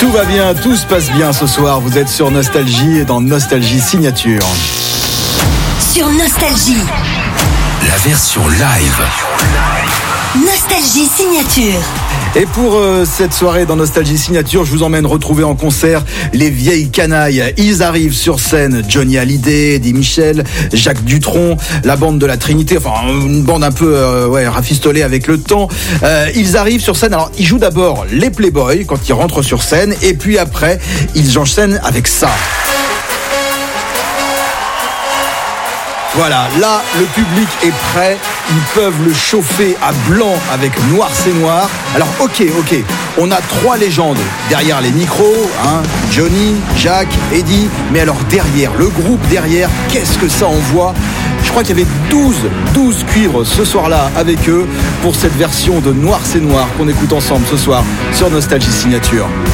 Tout va bien, tout se passe bien ce soir. Vous êtes sur Nostalgie et dans Nostalgie Signature. Sur Nostalgie, la version live. Nostalgie Signature. Et pour cette soirée dans Nostalgie Signature, je vous emmène retrouver en concert les vieilles canailles. Ils arrivent sur scène, Johnny Hallyday, Eddie Michel, Jacques Dutronc, la bande de la Trinité, enfin une bande un peu rafistolée avec le temps. Ils arrivent sur scène, alors ils jouent d'abord les Playboys quand ils rentrent sur scène, et puis après ils enchaînent avec ça. Voilà, là, le public est prêt. Ils peuvent le chauffer à blanc avec Noir c'est Noir. Alors, ok, on a 3 légendes derrière les micros, hein, Johnny, Jacques, Eddie. Mais alors derrière, le groupe derrière, qu'est-ce que ça envoie ? Je crois qu'il y avait 12 cuivres ce soir-là avec eux pour cette version de Noir c'est Noir qu'on écoute ensemble ce soir sur Nostalgie Signature.